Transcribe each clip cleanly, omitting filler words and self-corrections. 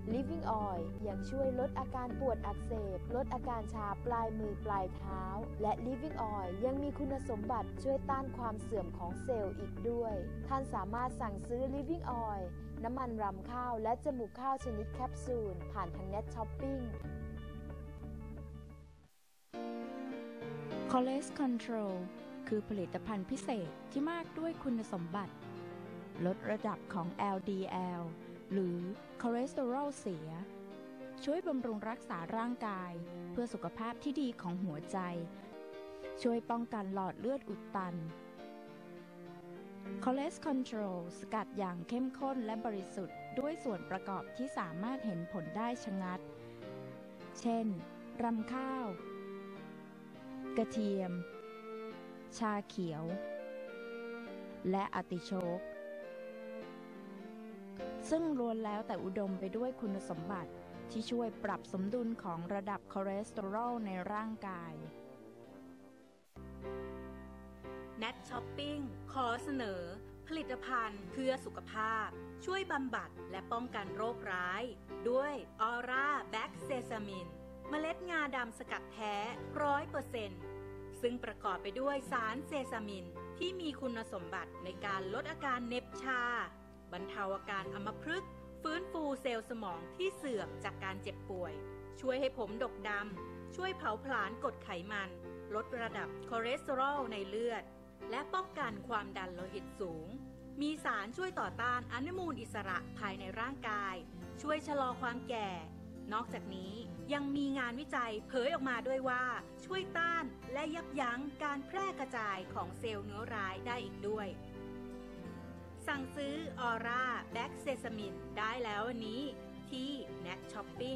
Living Oil ยังช่วยลดอาการปวดอักเสบลดอาการชาปลายมือปลายเท้าและ Living Oil ยังมีคุณสมบัติช่วยต้านความเสื่อมของเซลล์อีกด้วยท่านสามารถสั่งซื้อ Living Oil น้ำมันรำข้าวและจมูกข้าวชนิดแคปซูลผ่านทาง Net Shopping Cholesterol Control คือผลิตภัณฑ์พิเศษที่มากด้วยคุณสมบัติลดระดับของ LDL หรือคอเลสเตอรอลเสียช่วยบำรุงรักษาร่างกายเพื่อสุขภาพที่ดีของหัวใจช่วยป้องกันหลอดเลือดอุดตัน Cholesterol Control สกัดอย่างเข้มข้นและบริสุทธิ์ด้วยส่วนประกอบที่สามารถเห็นผลได้ชะงัดเช่นรำข้าวกระเทียมชาเขียวและอาร์ติโชกซึ่งล้วนแล้วแต่อุดมไปด้วยคุณสมบัติที่ช่วยปรับสมดุลของระดับคอเลสเตอรอลในร่างกาย Net Shopping ขอเสนอผลิตภัณฑ์เพื่อสุขภาพช่วยบำบัดและป้องกันโรคร้ายด้วยออร่าแบ็กเซซามินเมล็ดงาดำสกัดแท้ 100% ซึ่งประกอบไปด้วยสารเซซามินที่มีคุณสมบัติในการลดอาการเหน็บชาบรรเทาอาการอัมพฤกษ์ฟื้นฟูเซลล์สมองที่เสื่อมจากการเจ็บป่วยช่วยให้ผมดกดำช่วยเผาผลาญกรดไขมันลดระดับคอเลสเตอรอลในเลือดและป้องกันความดันโลหิตสูงมีสารช่วยต่อต้านอนุมูลอิสระภายในร่างกายช่วยชะลอความแก่นอกจากนี้ยังมีงานวิจัยเผยออกมาด้วยว่าช่วยต้านและยับยั้งการแพร่กระจายของเซลล์เนื้อร้ายได้อีกด้วยสั่งซื้อออร่าแบ็กเซซามินได้แล้ววันนี้ที่ Net Shopping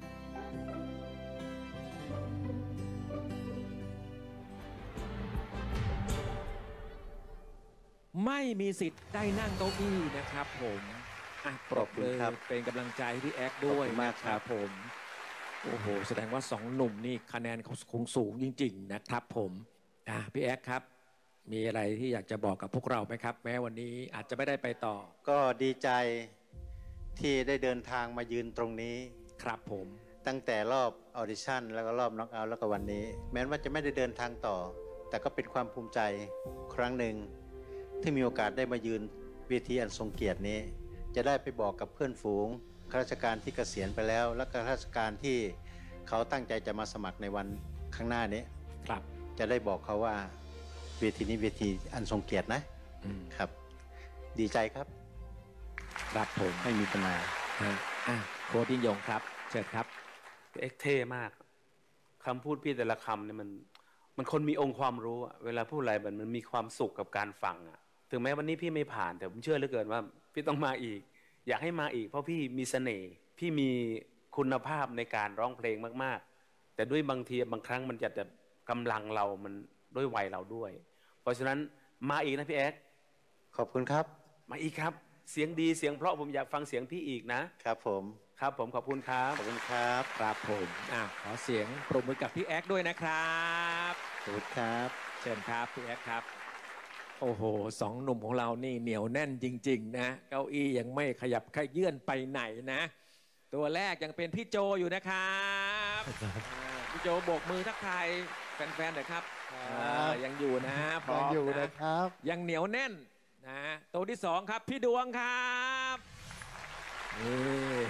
ไม่มีสิทธิ์ได้นั่งเก้าอี้นะครับผมปรบมือเป็นกำลังใจให้พี่แอ๊กด้วยมากครับผมโอ้โหแสดงว่าสองหนุ่มนี่คะแนนเขาคงสูงจริงๆนะครับผมพี่แอ๊กครับมีอะไรที่อยากจะบอกกับพวกเราไหมครับแม้วันนี้อาจจะไม่ได้ไปต่อก็ดีใจที่ได้เดินทางมายืนตรงนี้ครับผมตั้งแต่รอบออดิชั่นแล้วก็รอบน็อกเอาท์แล้วก็วันนี้แม้ว่าจะไม่ได้เดินทางต่อแต่ก็เป็นความภูมิใจครั้งหนึ่งที่มีโอกาสได้มายืนเวทีอันทรงเกียรตินี้จะได้ไปบอกกับเพื่อนฝูงข้าราชการที่เกษียณไปแล้วและข้าราชการที่เขาตั้งใจจะมาสมัครในวันข้างหน้านี้ครับจะได้บอกเขาว่าเวทีนี้เวทีอันทรงเกียรตินะครับดีใจครับครับผมไม่มีปัญหาโค้ชยิ่งยงครับเชิญครับเอ็กเท่มากคำพูดพี่แต่ละคำเนี่ยมันคนมีองค์ความรู้เวลาพูดอะไรมันมีความสุขกับการฟังถึงแม้วันนี้พี่ไม่ผ่านแต่ผมเชื่อเหลือเกินว่าพี่ต้องมาอีกอยากให้มาอีกเพราะพี่มีเสน่ห์พี่มีคุณภาพในการร้องเพลงมากๆแต่ด้วยบางทีบางครั้งมันจะกำลังเรามันด้วยวัยเราด้วยเพราะฉะนั้นมาอีกนะพี่แอ๊กขอบคุณครับมาอีกครับเสียงดีเสียงเพราะผมอยากฟังเสียงพี่อีกนะครับผมขอบคุณครับขอบคุณครับครับผมขอเสียงปรบมือกับพี่แอ๊กด้วยนะครับขอบคุณครับเชิญครับพี่แอ๊กครับโอ้โหสองหนุ่มของเรานี่เหนียวแน่นจริงๆนะเก้าอี้ยังไม่ขยับขยื่นไปไหนนะตัวแรกยังเป็นพี่โจอยู่นะครับพี่โจโบกมือทักทายแฟนๆหน่อยครับยังอยู่นะพร้อมอยู่นะครับยังเหนียวแน่นนะตัวที่สองครับพี่ดวงครับนี่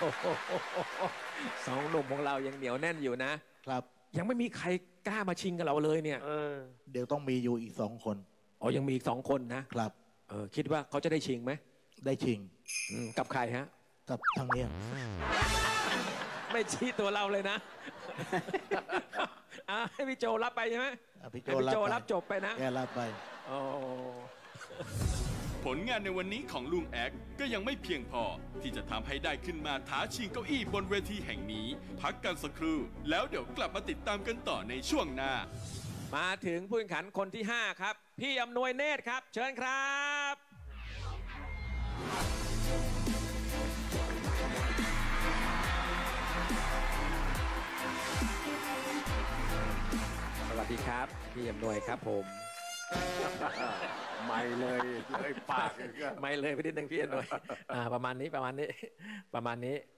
สองหนุ่มของเรายังเหนียวแน่นอยู่นะครับยังไม่มีใครกล้ามาชิงกับเราเลยเนี่ยเดี๋ยวต้องมีอยู่อีก2 คนยังมีอีก2 คนนะครับคิดว่าเขาจะได้ชิงไหมได้ชิงกับใครฮะกับทางนี้ไม่ชี้ตัวเราเลยนะให้พี่โจรับไปใช่ไหมพี่โจรับจบไปนะแกรับไปผลงานในวันนี้ของลุงแอ๊กก็ยังไม่เพียงพอที่จะทำให้ได้ขึ้นมาท้าชิงเก้าอี้บนเวทีแห่งนี้พักกันสักครู่แล้วเดี๋ยวกลับมาติดตามกันต่อในช่วงหน้ามาถึงผู้แข่งขันคนที่5ครับพี่อำนวยเนตรครับเชิญครับสวัสดีครับพี่อำนวยครับผมไม่เลยปากไม่เลยไปนิดนึงพี่อำนวยประมาณนี้